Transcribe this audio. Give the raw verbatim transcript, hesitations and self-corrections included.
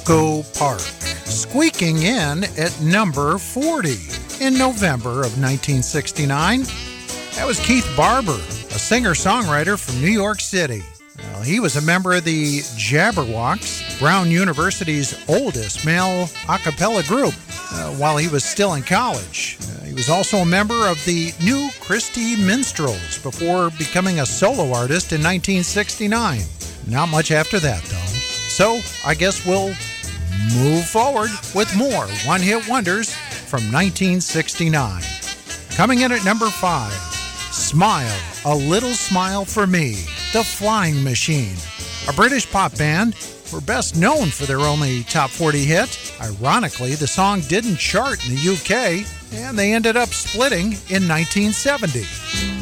Echo Park, squeaking in at number forty in November of nineteen sixty-nine. That was Keith Barber, a singer-songwriter from New York City. Well, he was a member of the Jabberwocks, Brown University's oldest male a cappella group, uh, while he was still in college. Uh, he was also a member of the New Christie Minstrels before becoming a solo artist in nineteen sixty-nine. Not much after that, though. So I guess we'll move forward with more one-hit wonders from nineteen sixty-nine. Coming in at number five, Smile, A Little Smile for Me, The Flying Machine. A British pop band were best known for their only top forty hit. Ironically, the song didn't chart in the U K, and they ended up splitting in nineteen seventy.